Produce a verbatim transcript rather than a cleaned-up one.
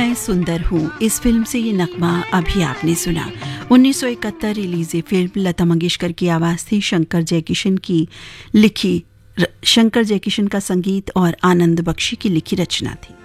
मैं सुंदर हूँ, इस फिल्म से ये नगमा अभी आपने सुना। उन्नीस सौ इकहत्तर रिलीज ये फिल्म लता मंगेशकर की आवाज़ थी, शंकर जयकिशन की लिखी शंकर जयकिशन का संगीत और आनंद बख्शी की लिखी रचना थी।